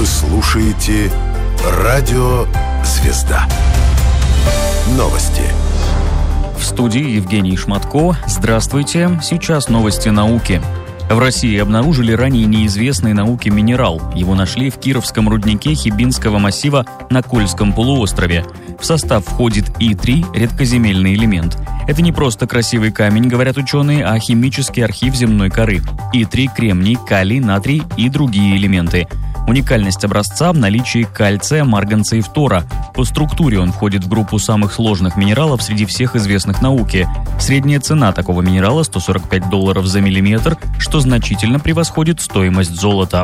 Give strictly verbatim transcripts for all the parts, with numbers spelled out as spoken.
слушаете Радио Звезда. Новости. В студии Евгений Шматко. Здравствуйте. Сейчас новости науки. В России обнаружили ранее неизвестный науке минерал. Его нашли в Кировском руднике Хибинского массива на Кольском полуострове. В состав входит И три, редкоземельный элемент. Это не просто красивый камень, говорят ученые, а химический архив земной коры. И три – кремний, калий, натрий и другие элементы. Уникальность образца в наличии кальция, марганца и фтора. По структуре он входит в группу самых сложных минералов среди всех известных науке. Средняя цена такого минерала – сто сорок пять долларов за миллиметр, что значительно превосходит стоимость золота.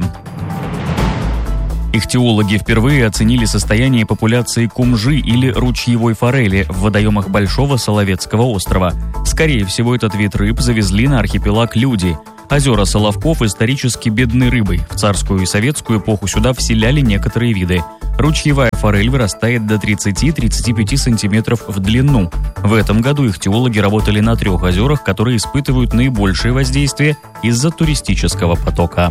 Ихтиологи впервые оценили состояние популяции кумжи или ручьевой форели в водоемах Большого Соловецкого острова. Скорее всего, этот вид рыб завезли на архипелаг люди. Озера Соловков исторически бедны рыбой. В царскую и советскую эпоху сюда вселяли некоторые виды. Ручьевая форель вырастает до тридцати-тридцати пяти сантиметров в длину. В этом году ихтиологи работали на трех озерах, которые испытывают наибольшее воздействие из-за туристического потока.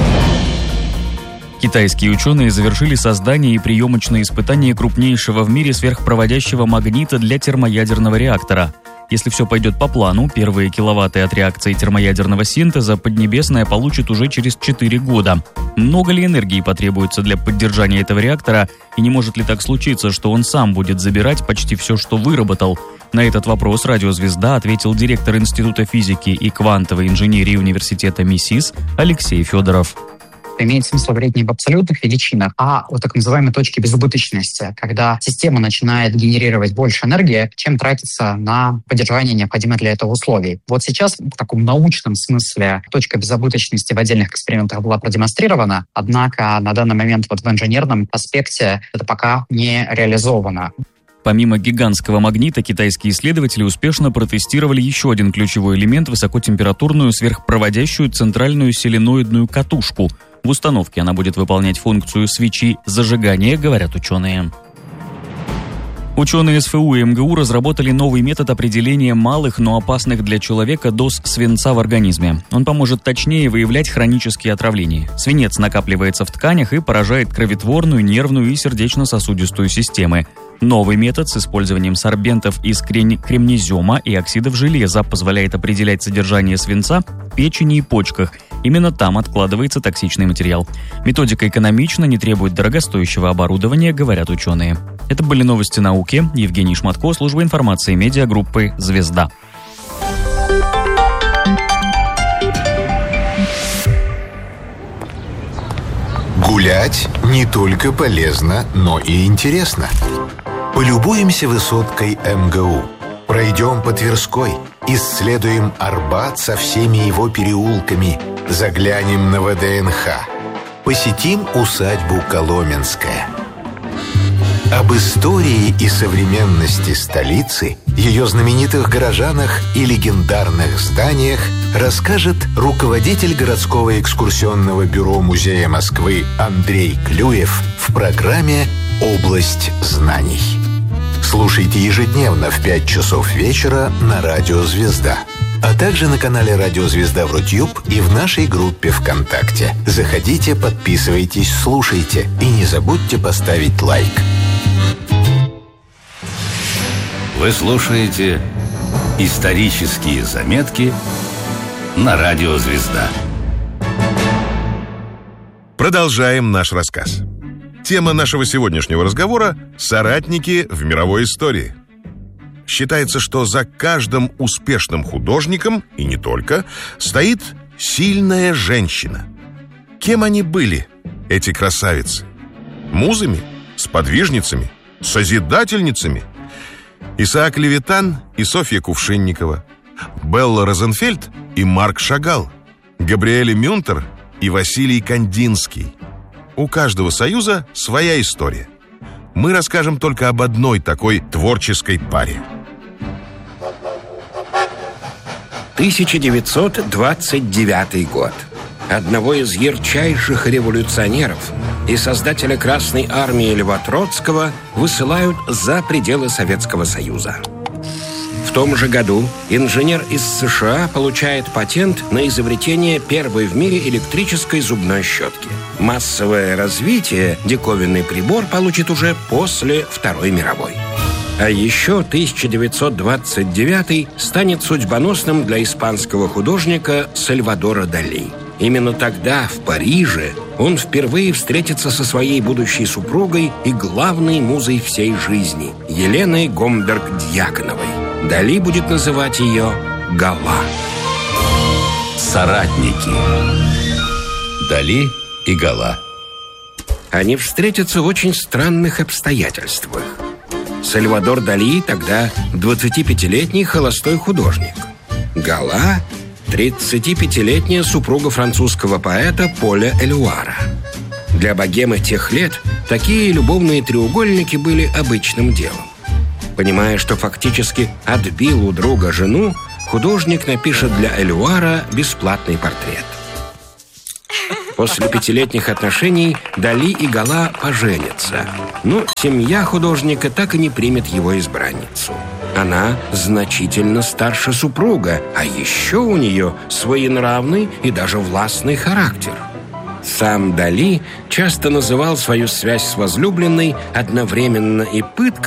Китайские ученые завершили создание и приемочное испытание крупнейшего в мире сверхпроводящего магнита для термоядерного реактора. Если все пойдет по плану, первые киловатты от реакции термоядерного синтеза Поднебесная получит уже через четыре года. Много ли энергии потребуется для поддержания этого реактора, и не может ли так случиться, что он сам будет забирать почти все, что выработал? На этот вопрос «Радио Звезда» ответил директор Института физики и квантовой инженерии университета МИСИС Алексей Федоров. Имеет смысл говорить не об абсолютных величинах, а о так называемой точке безубыточности, когда система начинает генерировать больше энергии, чем тратится на поддержание необходимых для этого условий. Вот сейчас в таком научном смысле точка безубыточности в отдельных экспериментах была продемонстрирована, однако на данный момент вот в инженерном аспекте это пока не реализовано. Помимо гигантского магнита, китайские исследователи успешно протестировали еще один ключевой элемент – высокотемпературную сверхпроводящую центральную соленоидную катушку. В установке она будет выполнять функцию свечи зажигания, говорят ученые. Ученые СФУ и МГУ разработали новый метод определения малых, но опасных для человека доз свинца в организме. Он поможет точнее выявлять хронические отравления. Свинец накапливается в тканях и поражает кроветворную, нервную и сердечно-сосудистую системы. Новый метод с использованием сорбентов из кремнезема и оксидов железа позволяет определять содержание свинца в печени и почках. Именно там откладывается токсичный материал. Методика экономична, не требует дорогостоящего оборудования, говорят ученые. Это были новости науки. Евгений Шматко, служба информации медиагруппы «Звезда». Гулять не только полезно, но и интересно. Полюбуемся высоткой МГУ. Пройдем по Тверской. Исследуем Арбат со всеми его переулками. Заглянем на ВДНХ. Посетим усадьбу Коломенская. Об истории и современности столицы, ее знаменитых горожанах и легендарных зданиях расскажет руководитель городского экскурсионного бюро Музея Москвы Андрей Клюев в программе «Область знаний». Слушайте ежедневно в пять часов вечера на Радио Звезда, а также на канале Радио Звезда в Рутюб и в нашей группе ВКонтакте. Заходите, подписывайтесь, слушайте и не забудьте поставить лайк. Вы слушаете «Исторические заметки» на Радио Звезда. Продолжаем наш рассказ. Тема нашего сегодняшнего разговора – соратники в мировой истории. Считается, что за каждым успешным художником, и не только, стоит сильная женщина. Кем они были, эти красавицы? Музами? Сподвижницами? Созидательницами? Исаак Левитан и Софья Кувшинникова, Белла Розенфельд и Марк Шагал, Габриэль Мюнтер и Василий Кандинский. У каждого союза своя история. Мы расскажем только об одной такой творческой паре. тысяча девятьсот двадцать девятый год. Одного из ярчайших революционеров и создателя Красной армии Льва Троцкого высылают за пределы Советского Союза. В том же году инженер из США получает патент на изобретение первой в мире электрической зубной щетки. Массовое развитие диковинный прибор получит уже после Второй мировой. А еще тысяча девятьсот двадцать девятый станет судьбоносным для испанского художника Сальвадора Дали. Именно тогда, в Париже, он впервые встретится со своей будущей супругой и главной музой всей жизни – Еленой Гомберг-Дьяконовой. Дали будет называть ее Гала. Соратники. Дали и Гала. Они встретятся в очень странных обстоятельствах. Сальвадор Дали тогда двадцатипятилетний холостой художник. Гала – тридцатипятилетняя супруга французского поэта Поля Элюара. Для богемы тех лет такие любовные треугольники были обычным делом. Понимая, что фактически отбил у друга жену, художник напишет для Элюара бесплатный портрет. После пятилетних отношений Дали и Гала поженятся. Но семья художника так и не примет его избранницу. Она значительно старше супруга, а еще у нее своенравный и даже властный характер. Сам Дали часто называл свою связь с возлюбленной одновременно и пыткой,